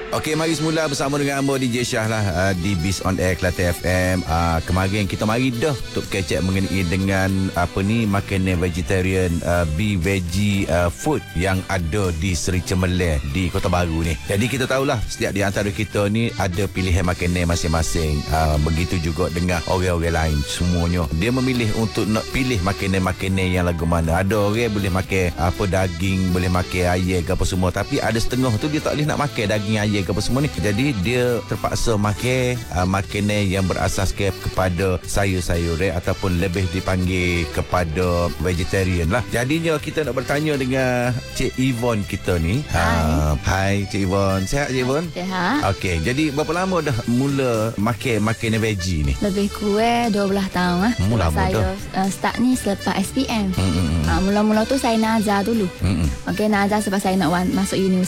Okey, mari semula bersama dengan Ambo DJ Syah lah di Biz on Air Kelantan FM. Kemarin kita mari dah untuk kecek mengenai dengan makanan vegetarian be veggie food yang ada di Seri Cemerlang di Kota Baru ni. Jadi kita tahulah setiap di antara kita ni ada pilihan makanan masing-masing. Begitu juga dengan orang-orang lain, semuanya dia memilih untuk nak pilih makanan-makanan yang lagu mana. Ada orang boleh makan daging, boleh makan ayam ke apa semua, tapi ada setengah tu dia tak boleh nak makan daging ayam ke apa semua ni. Jadi dia terpaksa makan makanan yang berasaskan kepada sayur-sayur ataupun lebih dipanggil kepada vegetarian lah. Jadinya kita nak bertanya dengan Cik Yvonne kita ni. Hai Cik Yvonne. Sihat Cik Yvonne? Sihat. Okey, jadi berapa lama dah mula makan makanan veggie ni? Lebih kurang 12 tahun lah. Lama saya start ni selepas SPM. Mula-mula tu saya nazar dulu. Okey, nazar sebab saya nak masuk universiti.